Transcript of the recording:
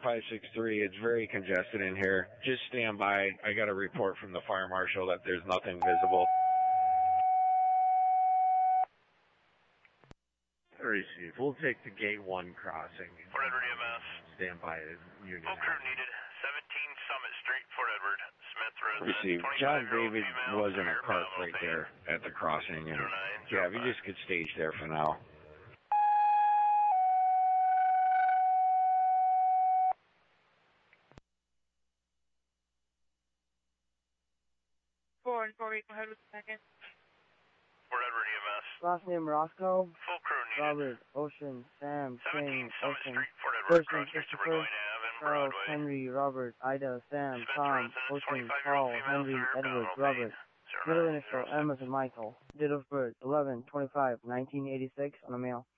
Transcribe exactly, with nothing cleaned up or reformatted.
five six three. It's very congested in here. Just stand by. I got a report from the fire marshal that there's nothing visible. Receive. We'll take the gate one crossing. Fort Edward E M S. Stand by as Union. Full crew needed. seventeen Summit Street, Fort Edward. Smith resident. Receive. John David was in a park right there at the crossing. And yeah, we just could stage there for now. Four and four, go ahead with the second. Fort Edward E M S. Last name Roscoe. Full crew needed. Robert, Ocean, Sam, seventeen King, Summit Ocean. Street, Fort Edward. First Cross name Christopher Christopher. Ave and Charles, Broadway. Henry, Robert, Ida, Sam, Smith Tom, resident. Ocean, twenty-five year Paul, old female, Henry, sir, Edward, Bell, Robert. zero Middle nine initial zero six. M as in Michael. Date of birth eleven twenty-five nineteen eighty-six on the mail.